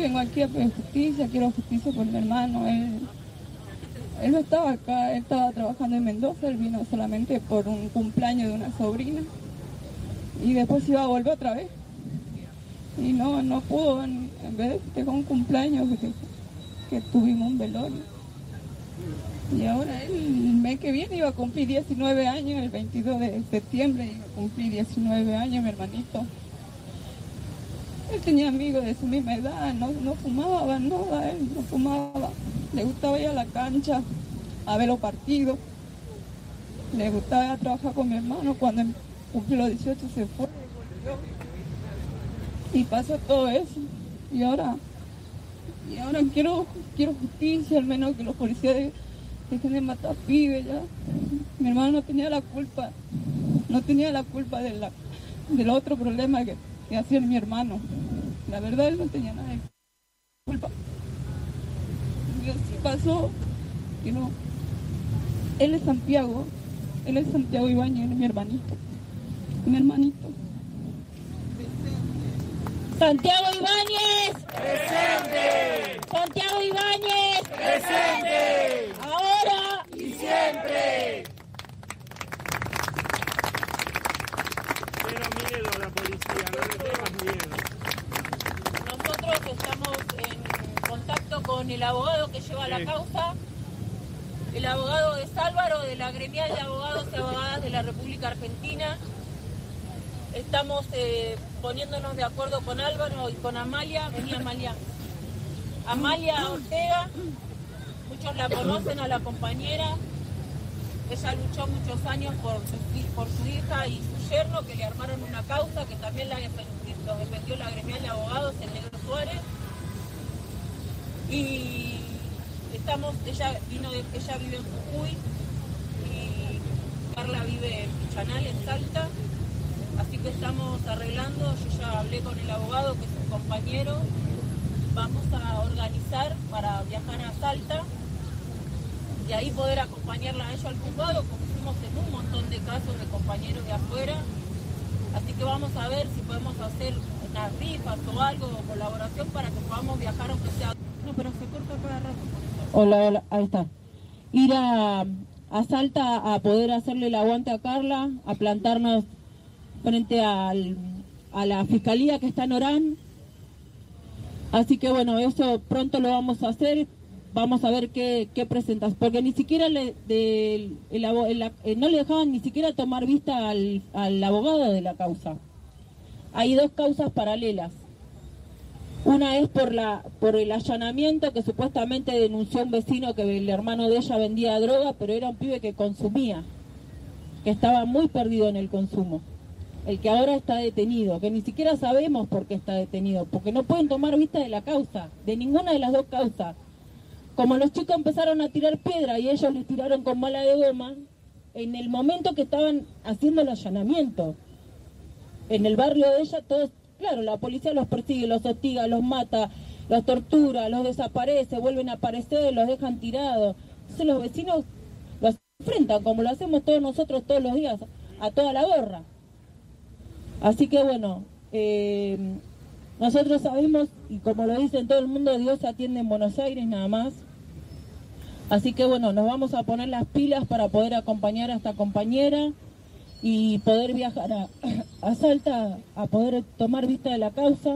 vengo aquí a pedir justicia, quiero justicia por mi hermano. Él no estaba acá, él estaba trabajando en Mendoza, él vino solamente por un cumpleaños de una sobrina y después iba a volver otra vez. Y no pudo, en vez de un cumpleaños que tuvimos un velorio. Y ahora él, el mes que viene iba a cumplir 19 años, el 22 de septiembre iba a cumplir 19 años mi hermanito. Él tenía amigos de su misma edad, no fumaba nada, él no fumaba. Le gustaba ir a la cancha a ver los partidos. Le gustaba ir a trabajar con mi hermano. Cuando cumplió los 18 se fue. Y pasó todo eso. Y ahora quiero justicia, al menos que los policías dejen de matar pibes ya. Mi hermano no tenía la culpa. No tenía la culpa del otro problema que hacía mi hermano. La verdad, él no tenía nada de culpa. Y así pasó, que no. Él es Santiago Ibáñez, él es mi hermanito. Mi hermanito. Santiago Ibáñez. ¡Presente! Santiago Ibáñez. ¡Presente! Ahora y siempre. Cero miedo a la policía, no le tengas miedo. nosotros estamos en contacto con el abogado que lleva la causa. El abogado es Álvaro, de la Gremial de Abogados y Abogadas de la República Argentina. Estamos poniéndonos de acuerdo con Álvaro y con Amalia. Vení, Amalia. Amalia Ortega, muchos la conocen a la compañera. Ella luchó muchos años por su hija y su yerno, que le armaron una causa que también los defendió la Gremial de Abogados, el Negro Suárez. Y ella vive en Jujuy y Carla vive en Pichanal, en Salta. Así que estamos arreglando, yo ya hablé con el abogado, que es un compañero. Vamos a organizar para viajar a Salta y ahí poder acompañarla a ella al juzgado, como hicimos en un montón de casos de compañeros de afuera. Así que vamos a ver si podemos hacer unas rifas o algo, o colaboración, para que podamos viajar, aunque sea... No, pero se corta cada rato. Hola, ahí está. Ir a Salta a poder hacerle el aguante a Carla, a plantarnos frente a la fiscalía que está en Orán. Así que bueno, eso pronto lo vamos a hacer. Vamos a ver qué presentas, porque ni siquiera no le dejaban ni siquiera tomar vista al abogado de la causa. Hay dos causas paralelas. Una es por el allanamiento que supuestamente denunció un vecino que el hermano de ella vendía droga, pero era un pibe que consumía, que estaba muy perdido en el consumo. El que ahora está detenido, que ni siquiera sabemos por qué está detenido, porque no pueden tomar vista de la causa, de ninguna de las dos causas. Como los chicos empezaron a tirar piedra y ellos les tiraron con bala de goma, en el momento que estaban haciendo el allanamiento, en el barrio de ella, todos, claro, la policía los persigue, los hostiga, los mata, los tortura, los desaparece, vuelven a aparecer, los dejan tirados. Entonces los vecinos los enfrentan, como lo hacemos todos nosotros todos los días, a toda la gorra. Así que bueno, nosotros sabemos, y como lo dicen todo el mundo, Dios se atiende en Buenos Aires nada más. Así que bueno, nos vamos a poner las pilas para poder acompañar a esta compañera y poder viajar a Salta, a poder tomar vista de la causa.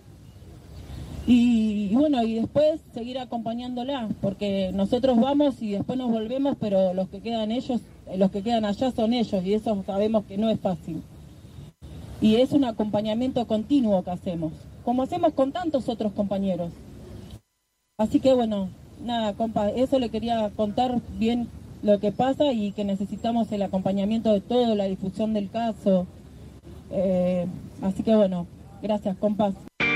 Y bueno, y después seguir acompañándola, porque nosotros vamos y después nos volvemos, pero los que quedan allá son ellos, y eso sabemos que no es fácil. Y es un acompañamiento continuo que hacemos, como hacemos con tantos otros compañeros. Así que bueno, nada, compa, eso le quería contar bien lo que pasa y que necesitamos el acompañamiento de todo, la difusión del caso. Así que bueno, gracias, compas.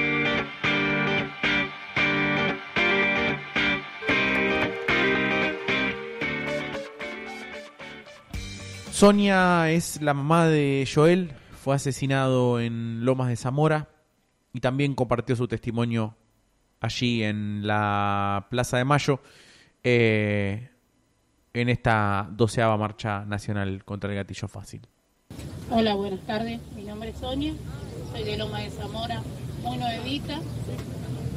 Sonia es la mamá de Joel, fue asesinado en Lomas de Zamora y también compartió su testimonio allí en la Plaza de Mayo, en esta 12ª Marcha Nacional contra el Gatillo Fácil. Hola, buenas tardes. Mi nombre es Sonia, soy de Lomas de Zamora, muy nuevita.